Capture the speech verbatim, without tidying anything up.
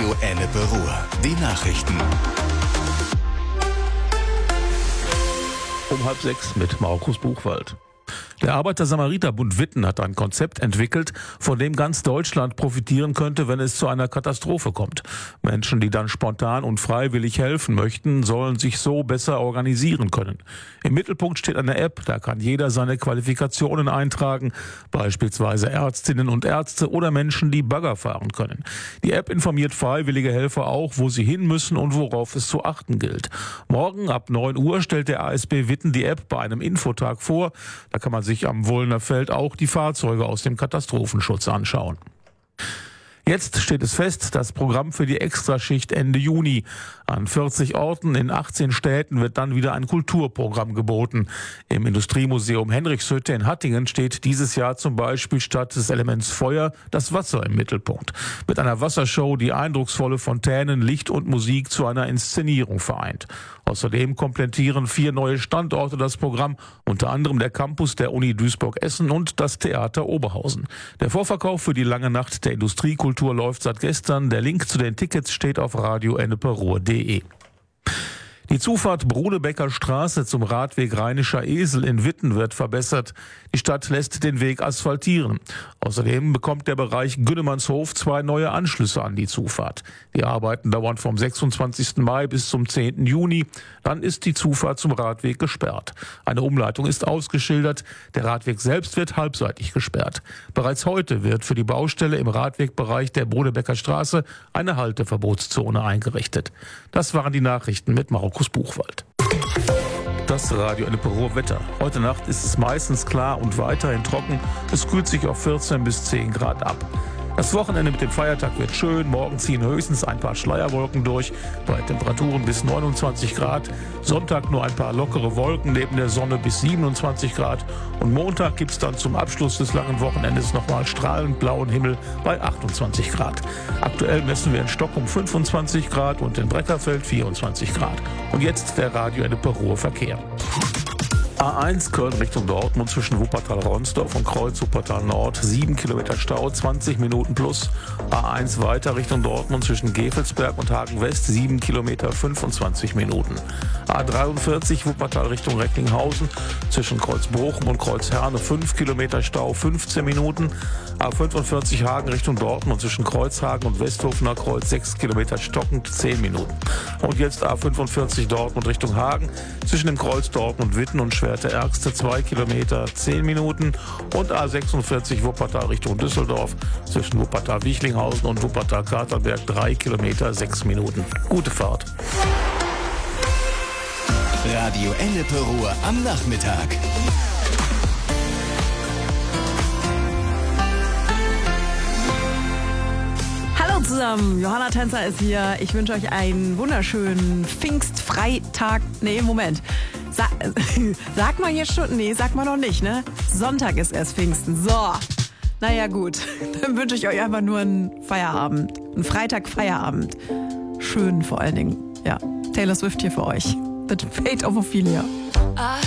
Radio Ennepe Ruhr. Die Nachrichten. Um halb sechs mit Markus Buchwald. Der Arbeiter-Samariter-Bund Witten hat ein Konzept entwickelt, von dem ganz Deutschland profitieren könnte, wenn es zu einer Katastrophe kommt. Menschen, die dann spontan und freiwillig helfen möchten, sollen sich so besser organisieren können. Im Mittelpunkt steht eine App, da kann jeder seine Qualifikationen eintragen, beispielsweise Ärztinnen und Ärzte oder Menschen, die Bagger fahren können. Die App informiert freiwillige Helfer auch, wo sie hin müssen und worauf es zu achten gilt. Morgen ab neun Uhr stellt der A S B Witten die App bei einem Infotag vor. Da kann man sich am Wohlner Feld auch die Fahrzeuge aus dem Katastrophenschutz anschauen. Jetzt steht es fest, das Programm für die Extraschicht Ende Juni. An vierzig Orten in achtzehn Städten wird dann wieder ein Kulturprogramm geboten. Im Industriemuseum Henrichshütte in Hattingen steht dieses Jahr zum Beispiel statt des Elements Feuer das Wasser im Mittelpunkt. Mit einer Wassershow, die eindrucksvolle Fontänen, Licht und Musik zu einer Inszenierung vereint. Außerdem komplettieren vier neue Standorte das Programm, unter anderem der Campus der Uni Duisburg-Essen und das Theater Oberhausen. Der Vorverkauf für die lange Nacht der Industriekultur läuft seit gestern. Der Link zu den Tickets steht auf radio ennepe ruhr punkt de. Die Zufahrt Brunebecker Straße zum Radweg Rheinischer Esel in Witten wird verbessert. Die Stadt lässt den Weg asphaltieren. Außerdem bekommt der Bereich Günnemannshof zwei neue Anschlüsse an die Zufahrt. Die Arbeiten dauern vom sechsundzwanzigsten Mai bis zum zehnten Juni. Dann ist die Zufahrt zum Radweg gesperrt. Eine Umleitung ist ausgeschildert. Der Radweg selbst wird halbseitig gesperrt. Bereits heute wird für die Baustelle im Radwegbereich der Brunebecker Straße eine Halteverbotszone eingerichtet. Das waren die Nachrichten mit Markus Buchwald. Das Radio Ennepe Ruhr Wetter. Heute Nacht ist es meistens klar und weiterhin trocken. Es kühlt sich auf vierzehn bis zehn Grad ab. Das Wochenende mit dem Feiertag wird schön. Morgen ziehen höchstens ein paar Schleierwolken durch, bei Temperaturen bis neunundzwanzig Grad. Sonntag nur ein paar lockere Wolken neben der Sonne bis siebenundzwanzig Grad. Und Montag gibt es dann zum Abschluss des langen Wochenendes nochmal strahlend blauen Himmel bei achtundzwanzig Grad. Aktuell messen wir in Stockholm fünfundzwanzig Grad und in Breckerfeld vierundzwanzig Grad. Und jetzt der Radio Ennepe Ruhr Verkehr. A eins Köln Richtung Dortmund zwischen Wuppertal-Ronsdorf und Kreuz Wuppertal Nord, sieben Kilometer Stau, zwanzig Minuten plus. A eins weiter Richtung Dortmund zwischen Gevelsberg und Hagen West, sieben Kilometer, fünfundzwanzig Minuten. A dreiundvierzig Wuppertal Richtung Recklinghausen zwischen Kreuz Bochum und Kreuz Herne, fünf Kilometer Stau, fünfzehn Minuten. A fünfundvierzig Hagen Richtung Dortmund zwischen Kreuzhagen und Westhofener Kreuz, sechs Kilometer stockend, zehn Minuten. Und jetzt A fünfundvierzig Dortmund Richtung Hagen zwischen dem Kreuz Dortmund Witten und Schwerte Ärgste, zwei Kilometer, zehn Minuten. Und A sechsundvierzig Wuppertal Richtung Düsseldorf zwischen Wuppertal-Wichlinghausen und Wuppertal-Katerberg, drei Kilometer, sechs Minuten. Gute Fahrt. Radio Ennepe Ruhr am Nachmittag. Hallo zusammen, Johanna Tänzer ist hier. Ich wünsche euch einen wunderschönen Pfingstfreitag. Nee, Moment. Sa sagt man jetzt schon? Nee, sagt man noch nicht, ne? Sonntag ist erst Pfingsten. So. Naja, gut. Dann wünsche ich euch einfach nur einen Feierabend. Einen Freitag-Feierabend. Schön vor allen Dingen. Ja. Taylor Swift hier für euch. The Fate of Ophelia.